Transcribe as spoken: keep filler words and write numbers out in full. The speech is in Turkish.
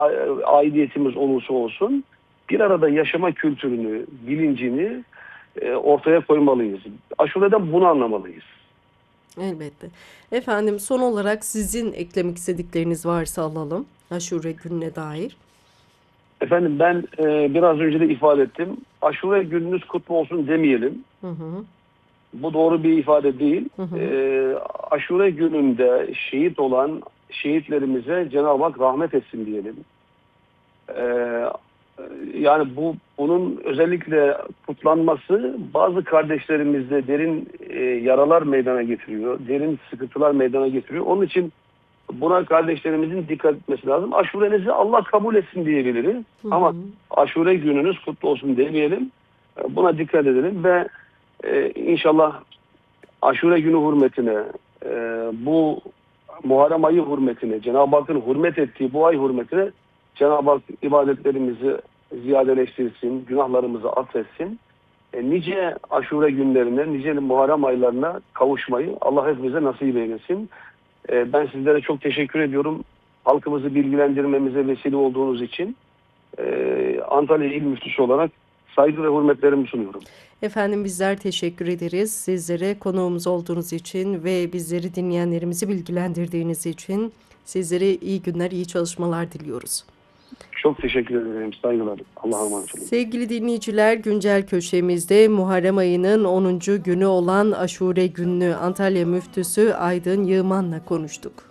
aidiyetimiz olursa olsun bir arada yaşama kültürünü, bilincini e, ortaya koymalıyız. Aşureden bunu anlamalıyız. Elbette. Efendim, son olarak sizin eklemek istedikleriniz varsa alalım. Aşure gününe dair. Efendim ben e, biraz önce de ifade ettim. Aşure gününüz kutlu olsun demeyelim. Hı hı. Bu doğru bir ifade değil. Hı hı. E, Aşure gününde şehit olan şehitlerimize Cenab-ı Hak rahmet etsin diyelim. E, Yani bu bunun özellikle kutlanması bazı kardeşlerimizde derin e, yaralar meydana getiriyor. Derin sıkıntılar meydana getiriyor. Onun için buna kardeşlerimizin dikkat etmesi lazım. Aşurenizi Allah kabul etsin diyebiliriz. Hı Ama hı. aşure gününüz kutlu olsun demeyelim. E, Buna dikkat edelim ve e, inşallah aşure günü hürmetine, e, bu Muharrem ayı hürmetine, Cenab-ı Hakk'ın hürmet ettiği bu ay hürmetine Cenab-ı Hak ibadetlerimizi ziyadeleştirsin, günahlarımızı affetsin. E, nice aşure günlerine, nice Muharrem aylarına kavuşmayı Allah hepimize nasip eylesin. E, ben sizlere çok teşekkür ediyorum. Halkımızı bilgilendirmemize vesile olduğunuz için e, Antalya İl Müftüsü olarak saygı ve hürmetlerimi sunuyorum. Efendim, bizler teşekkür ederiz. Sizlere konuğumuz olduğunuz için ve bizleri dinleyenlerimizi bilgilendirdiğiniz için sizlere iyi günler, iyi çalışmalar diliyoruz. Çok teşekkür ederim. Saygılar. Allah'a emanet olun. Sevgili dinleyiciler, güncel köşemizde Muharrem ayının onuncu günü olan Aşure gününü Antalya Müftüsü Aydın Yığman'la konuştuk.